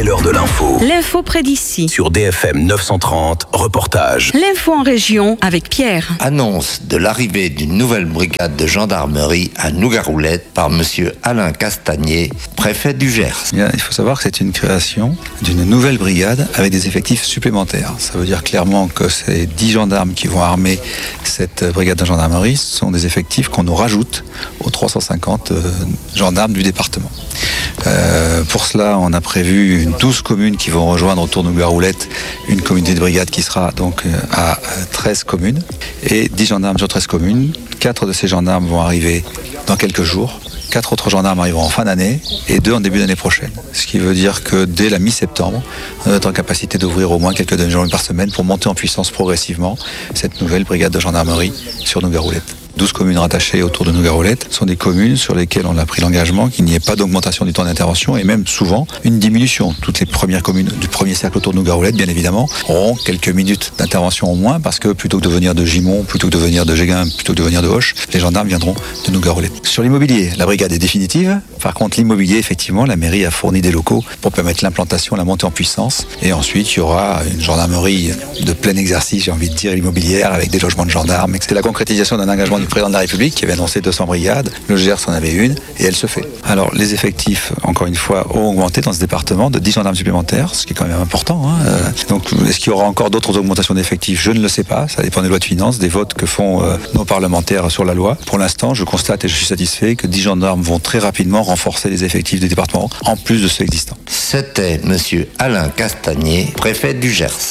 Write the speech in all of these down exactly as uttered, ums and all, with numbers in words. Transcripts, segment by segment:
l'heure de l'info. L'info près d'ici. Sur D F M neuf cent trente, reportage. L'info en région avec Pierre. Annonce de l'arrivée d'une nouvelle brigade de gendarmerie à Nougaroulette par monsieur Alain Castagnier, préfet du Gers. Bien, il faut savoir que c'est une création d'une nouvelle brigade avec des effectifs supplémentaires. Ça veut dire clairement que ces dix gendarmes qui vont armer cette brigade de gendarmerie sont des effectifs qu'on nous rajoute aux trois cent cinquante euh, gendarmes du département. Euh, pour cela, on a prévu douze communes qui vont rejoindre autour de Nougaroulette une communauté de brigade qui sera donc à treize communes et dix gendarmes sur treize communes. Quatre de ces gendarmes vont arriver dans quelques jours. Quatre autres gendarmes arriveront en fin d'année et deux en début d'année prochaine. Ce qui veut dire que dès la mi-septembre, on va être en capacité d'ouvrir au moins quelques demi-journées par semaine pour monter en puissance progressivement cette nouvelle brigade de gendarmerie sur Nougaroulette. douze communes rattachées autour de Nougaroulette sont des communes sur lesquelles on a pris l'engagement qu'il n'y ait pas d'augmentation du temps d'intervention et même souvent une diminution. Toutes les premières communes du premier cercle autour de Nougaroulette, bien évidemment, auront quelques minutes d'intervention au moins parce que plutôt que de venir de Gimont, plutôt que de venir de Géguin, plutôt que de venir de Hoche, les gendarmes viendront de Nougaroulette. Sur l'immobilier, la brigade est définitive. Par contre, l'immobilier, effectivement, la mairie a fourni des locaux pour permettre l'implantation, la montée en puissance. Et ensuite, il y aura une gendarmerie de plein exercice, j'ai envie de dire, immobilière avec des logements de gendarmes. C'est la concrétisation d'un engagement du président de la République qui avait annoncé deux cents brigades. Le Gers en avait une et elle se fait. Alors, les effectifs, encore une fois, ont augmenté dans ce département de dix gendarmes supplémentaires, ce qui est quand même important. Hein. Donc, est-ce qu'il y aura encore d'autres augmentations d'effectifs ? Je ne le sais pas. Ça dépend des lois de finances, des votes que font euh, nos parlementaires sur la loi. Pour l'instant, je constate et je suis satisfait que dix gendarmes vont très rapidement renforcer les effectifs des départements, en plus de ceux existants. C'était monsieur Alain Castagnier, préfet du Gers.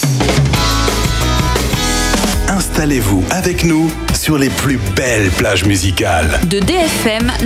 Installez-vous avec nous sur les plus belles plages musicales de D F M